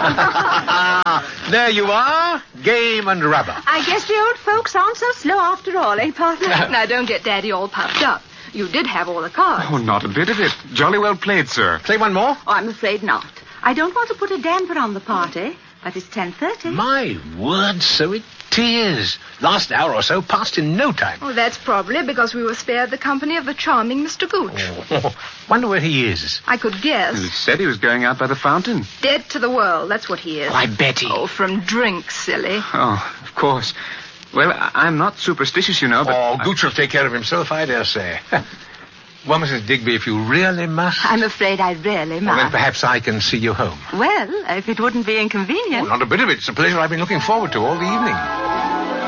There you are, game and rubber. I guess the old folks aren't so slow after all, eh, partner? Now, don't get Daddy all puffed up. You did have all the cards. Oh, not a bit of it. Jolly well played, sir. Play one more? Oh, I'm afraid not. I don't want to put a damper on the party, but it's 10:30. My word, so it is. Last hour or so passed in no time. Oh, that's probably because we were spared the company of the charming Mr. Gooch. Oh, wonder where he is. I could guess. He said he was going out by the fountain. Dead to the world, that's what he is. Why, Betty. Oh, from drink, silly. Oh, of course. Well, I'm not superstitious, you know, but... Gooch will take care of himself, I dare say. Well, Mrs. Digby, if you really must... I'm afraid I really Well, must. then perhaps I can see you home. Well, if it wouldn't be inconvenient. Oh, not a bit of it. It's a pleasure I've been looking forward to all the evening.